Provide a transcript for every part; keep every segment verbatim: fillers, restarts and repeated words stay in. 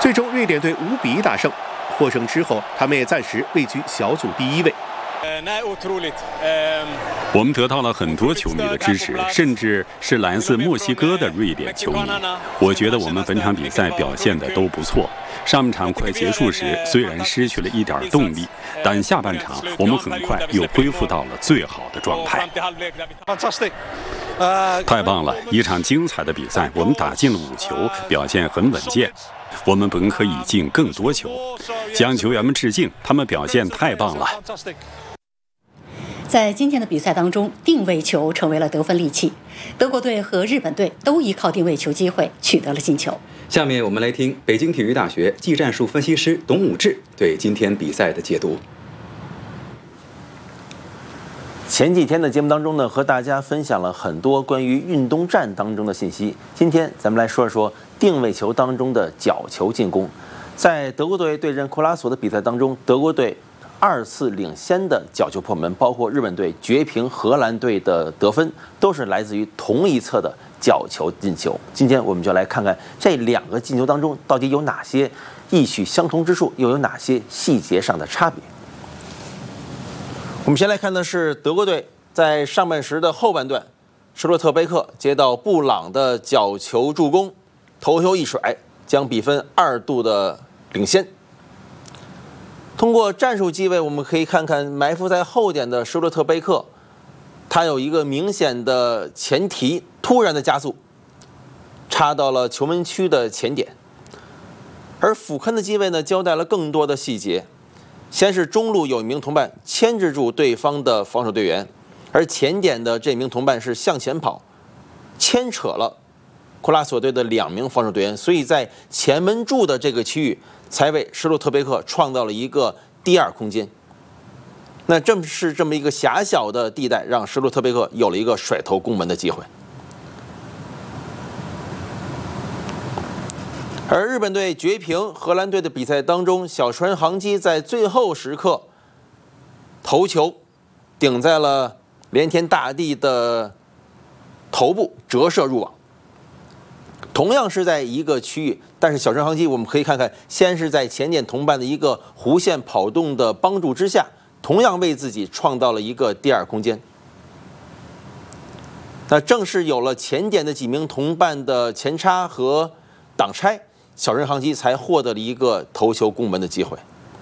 最终瑞典队五比一大胜，获胜之后，他们也暂时位居小组第一位。 我们得到了很多球迷的支持，甚至是来自墨西哥的瑞典球迷。我觉得我们本场比赛表现的都不错。上半场快结束时，虽然失去了一点动力，但下半场我们很快又恢复到了最好的状态。太棒了！一场精彩的比赛，我们打进了五球，表现很稳健。我们本可以进更多球，向球员们致敬，他们表现太棒了。 在今天的比赛当中，定位球成为了得分利器，德国队和日本队都依靠定位球机会取得了进球。 下面我们来听北京体育大学技战术分析师董武志对今天比赛的解读。 前几天的节目当中呢，和大家分享了很多关于运动战当中的信息。今天咱们来说一说定位球当中的角球进攻。在德国队对阵库拉索的比赛当中，德国队二次领先的角球破门，包括日本队绝平荷兰队的得分，都是来自于同一侧的角球进球。今天我们就来看看这两个进球当中到底有哪些异曲相同之处，又有哪些细节上的差别。我们先来看的是德国队在上半时的后半段，施洛特贝克接到布朗的角球助攻，头球一甩，将比分二度的领先。通过战术机位，我们可以看看埋伏在后点的施洛特贝克，他有一个明显的前提，突然的加速，插到了球门区的前点。而ful坑的机位呢，交代了更多的细节。先是中路有一名同伴牵制住对方的防守队员，而前点的这名同伴是向前跑，牵扯了库拉索队的两名防守队员，所以在前门柱的这个区域才为施洛特贝克创造了一个第二空间。那正是这么一个狭小的地带，让施洛特贝克有了一个甩头攻门的机会。而日本队绝平荷兰队的比赛当中，小川航基在最后时刻头球顶在了连田大地的头部，折射入网。同样是在一个区域，但是小川航基我们可以看看，先是在前点同伴的一个弧线跑动的帮助之下，同样为自己创造了一个第二空间。那正是有了前点的几名同伴的前插和挡拆，小川航基才获得了一个头球攻门的机会。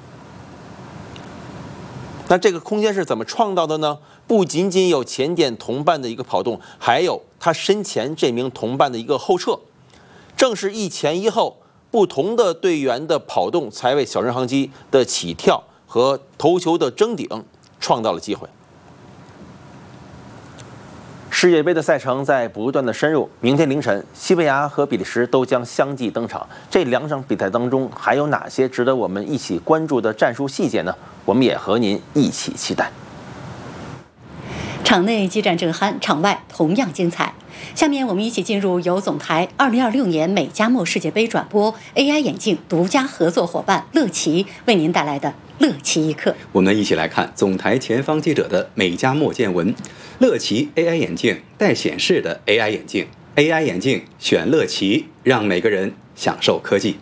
那这个空间是怎么创造的呢？不仅仅有前点同伴的一个跑动，还有他身前这名同伴的一个后撤。正是一前一后不同的队员的跑动，才为小川航基的起跳和头球的争顶创造了机会。世界杯的赛程在不断的深入，明天凌晨，西班牙和比利时都将相继登场。这两场比赛当中，还有哪些值得我们一起关注的战术细节呢？我们也和您一起期待。 场内激战正酣，场外同样精彩。下面我们一起进入由总台二零二六年美加墨世界杯转播 A I 眼镜独家合作伙伴乐奇为您带来的乐奇一刻。 我们一起来看总台前方记者的美加墨见闻。乐奇 A I 眼镜，带显示的 A I 眼镜 ，A I 眼镜选乐奇，让每个人享受科技。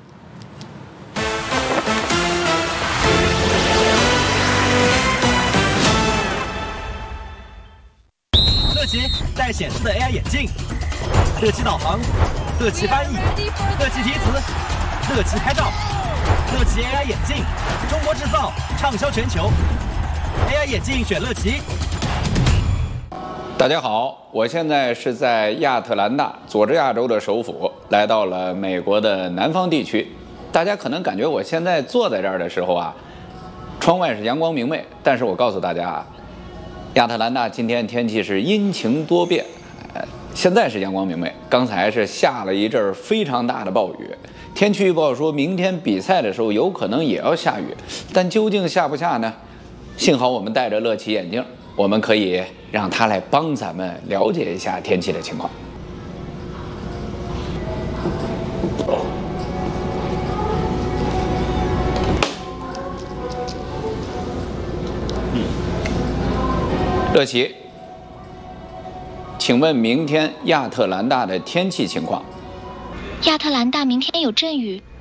乐奇带显示的 A I 眼镜，乐奇导航，乐奇翻译，乐奇提词，乐奇拍照，乐奇 A I 眼镜，中国制造，畅销全球。A I 眼镜选乐奇。 大家好，我现在是在亚特兰大，佐治亚州的首府，来到了美国的南方地区。大家可能感觉我现在坐在这儿的时候啊，窗外是阳光明媚，但是我告诉大家啊，亚特兰大今天天气是阴晴多变，呃，现在是阳光明媚，刚才是下了一阵非常大的暴雨。天气预报说明天比赛的时候有可能也要下雨，但究竟下不下呢？幸好我们戴着乐奇眼镜，我们可以让他来帮咱们了解一下天气的情况。乐奇，请问明天亚特兰大的天气情况？ 亚特兰大明天有阵雨，